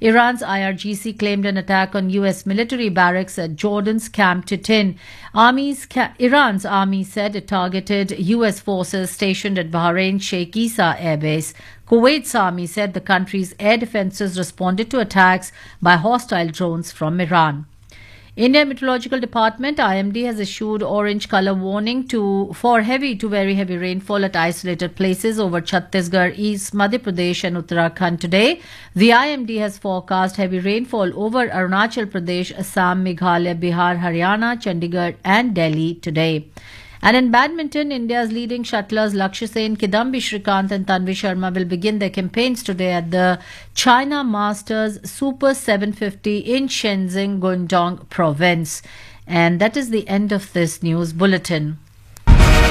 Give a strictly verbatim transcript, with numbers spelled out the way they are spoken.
Iran's I R G C claimed an attack on U S military barracks at Jordan's Camp Titin. Army's ca- Iran's army said it targeted U S forces stationed at Bahrain Sheikh Issa Air Base. Kuwait's army said the country's air defenses responded to attacks by hostile drones from Iran. Indian Meteorological Department I M D has issued orange color warning to for heavy to very heavy rainfall at isolated places over Chhattisgarh, East Madhya Pradesh and Uttarakhand today. The I M D has forecast heavy rainfall over Arunachal Pradesh, Assam, Meghalaya, Bihar, Haryana, Chandigarh and Delhi today. And in badminton, India's leading shuttlers Lakshya Sen, Kidambi Shrikant and Tanvi Sharma will begin their campaigns today at the China Masters Super seven fifty in Shenzhen, Guangdong province. And that is the end of this news bulletin.